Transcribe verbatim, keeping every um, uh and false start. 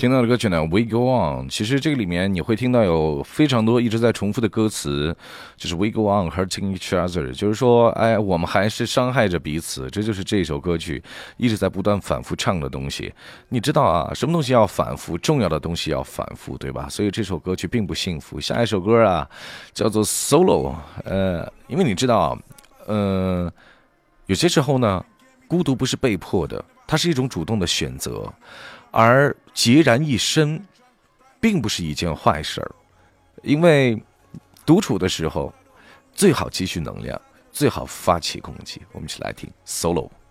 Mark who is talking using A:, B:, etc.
A: 听到的歌曲呢 We Go On， 其实这个里面你会听到有非常多一直在重复的歌词，就是 We Go On hurting each other， 就是说哎，我们还是伤害着彼此，这就是这首歌曲一直在不断反复唱的东西。你知道啊，什么东西要反复，重要的东西要反复，对吧？所以这首歌曲并不幸福。下一首歌啊叫做 Solo， 呃，因为你知道呃，有些时候呢孤独不是被迫的，它是一种主动的选择，而孑然一身并不是一件坏事儿，因为独处的时候最好积蓄能量，最好发起攻击。我们一起来听 Solo。